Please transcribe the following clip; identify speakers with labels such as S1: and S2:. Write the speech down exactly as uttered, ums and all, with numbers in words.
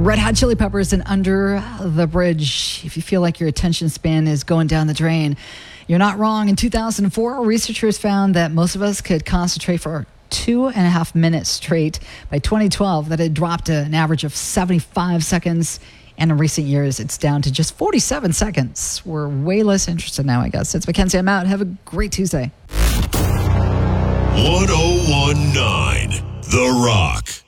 S1: Red Hot Chili Peppers and Under the Bridge. If you feel like your attention span is going down the drain, you're not wrong. In two thousand four, researchers found that most of us could concentrate for two and a half minutes straight. By twenty twelve, that had dropped to an average of seventy-five seconds. And in recent years, it's down to just forty-seven seconds. We're way less interested now, I guess. It's Mackenzie. I'm out. Have a great Tuesday.
S2: one oh one point nine The Rock.